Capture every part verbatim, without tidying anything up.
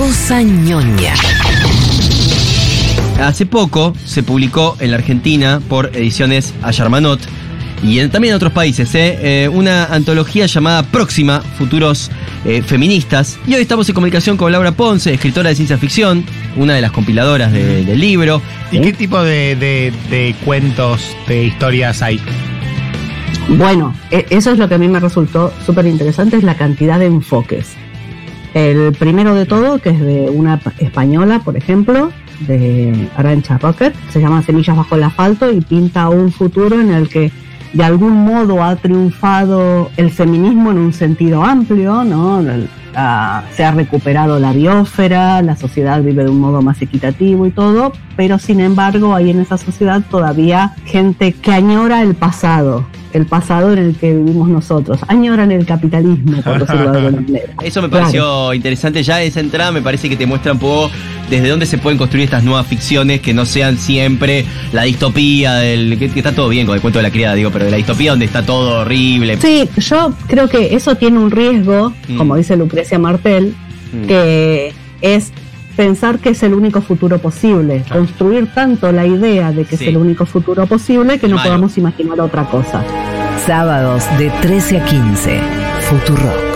Cosa ñoña. Hace poco se publicó en la Argentina por Ediciones Ayarmanot y en, también en otros países ¿eh? Eh, una antología llamada Próxima, Futuros eh, Feministas. Y hoy estamos en comunicación con Laura Ponce, escritora de ciencia ficción, una de las compiladoras de, del libro. ¿Y ¿Eh? qué tipo de, de, de cuentos, de historias hay? Bueno, eso es lo que a mí me resultó súper interesante, es la cantidad de enfoques. El primero de todo, que es de una española, por ejemplo, de Arantxa Rocket, se llama Semillas bajo el asfalto y pinta un futuro en el que de algún modo ha triunfado el feminismo en un sentido amplio, ¿no? La, se ha recuperado la biosfera, la sociedad vive de un modo más equitativo y todo, pero sin embargo hay en esa sociedad todavía gente que añora el pasado, el pasado en el que vivimos nosotros, añoran el capitalismo, por decirlo de alguna manera. Eso me pareció claro. interesante, ya esa entrada me parece que te muestra un poco desde dónde se pueden construir estas nuevas ficciones que no sean siempre la distopía del que, que está todo bien con el cuento de la criada, digo, pero de la distopía donde está todo horrible. Sí, yo creo que eso tiene un riesgo, mm. como dice Lucrecia Martel, mm. que es pensar que es el único futuro posible, ah. construir tanto la idea de que sí. es el único futuro posible que no Malo. podamos imaginar otra cosa. Sábados de trece a quince, Futurock.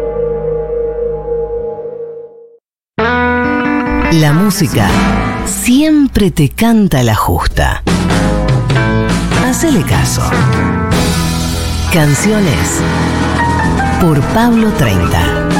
La música siempre te canta la justa. Hacele caso. Canciones por Pablo treinta.